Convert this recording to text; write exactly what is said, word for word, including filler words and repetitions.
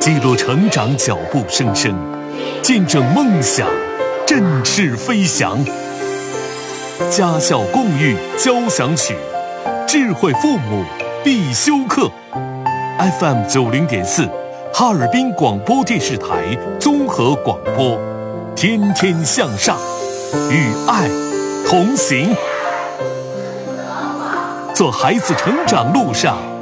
记录成长脚步声声，见证梦想振翅飞翔。家校共育交响曲，智慧父母必修课。F M 九零点四，哈尔滨广播电视台综合广播，天天向上，与爱同行。做孩子成长路上